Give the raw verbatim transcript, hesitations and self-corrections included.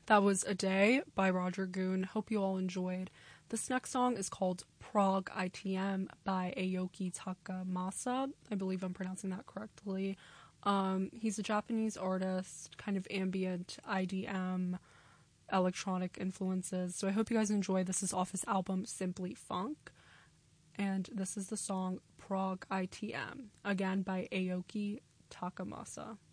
That was A Day by Roger Goon. Hope you all enjoyed. This next song is called Prague I T M by Aoki Takamasa. I believe I'm pronouncing that correctly. Um, he's a Japanese artist, kind of ambient I D M, electronic influences. So I hope you guys enjoy. This is off his album Simply Funk. And this is the song Prague I T M, again by Aoki Takamasa.